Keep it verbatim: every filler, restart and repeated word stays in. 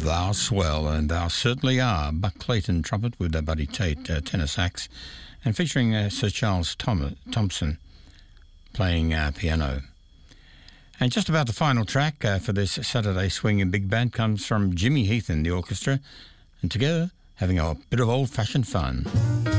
Thou swell, and thou certainly are. Buck Clayton trumpet with uh, Buddy Tate uh, tenor sax, and featuring uh, Sir Charles Tom- Thompson playing uh, piano. And just about the final track uh, for this Saturday Swing and Big Band comes from Jimmy Heath and the orchestra, and together having a bit of old-fashioned fun.